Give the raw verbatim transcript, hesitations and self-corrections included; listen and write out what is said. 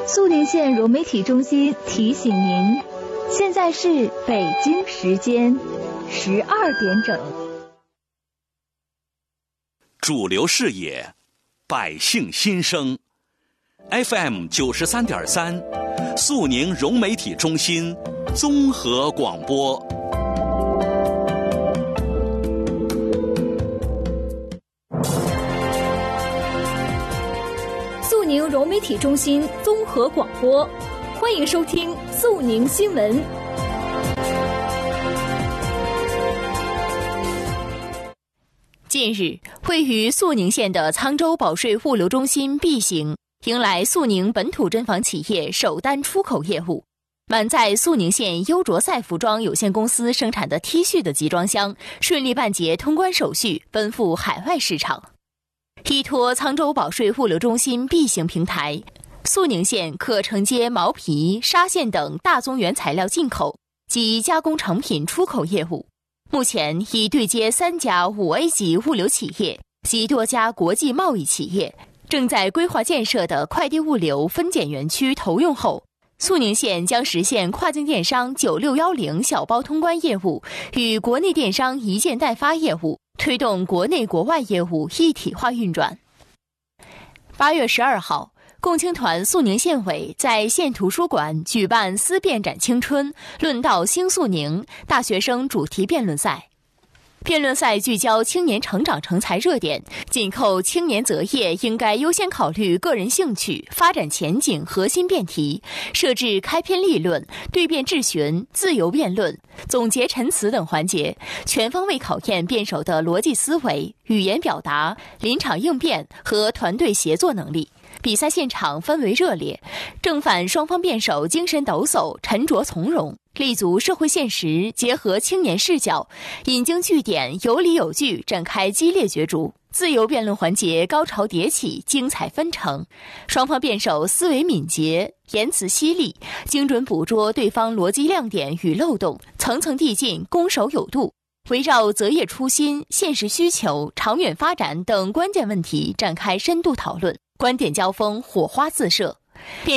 肃宁县融媒体中心提醒您，现在是北京时间十二点整。 主流视野，百姓心声 ，F M 九十三点三，肃宁融媒体中心综合广播。 肃宁融媒体中心综合广播，欢迎收听肃宁新闻。 近日，位于肃宁县的沧州保税物流中心 B 型迎来肃宁本土珍纺企业首单出口业务。满载肃宁县优卓赛服装有限公司生产的 T 恤的集装箱顺利办结通关手续，奔赴海外市场。依托沧州保税物流中心 B 型平台，肃宁县可承接毛皮、纱线等大宗原材料进口及加工成品出口业务。目前已对接三家 五 A 级物流企业及多家国际贸易企业，正在规划建设的快递物流分拣园区投用后，肃宁县将实现跨境电商九六一零小包通关业务与国内电商一件代发业务，推动国内国外业务一体化运转。八月十二号，共青团肃宁县委在县图书馆举办思辨展青春，论道兴肃宁大学生主题辩论赛。辩论赛聚焦青年成长成才热点，紧扣青年择业应该优先考虑个人兴趣、发展前景核心辩题，设置开篇立论、对辩质询、自由辩论、总结陈词等环节，全方位考验辩手的逻辑思维、语言表达、临场应变和团队协作能力。比赛现场氛围热烈，正反双方辩手精神抖擞、沉着从容，立足社会现实，结合青年视角，引经据典，有理有据，展开激烈角逐。自由辩论环节高潮迭起，精彩纷呈，双方辩手思维敏捷，言辞犀利，精准捕捉对方逻辑亮点与漏洞，层层递进，攻守有度。围绕择业初心、现实需求、长远发展等关键问题展开深度讨论，观点交锋，火花四射。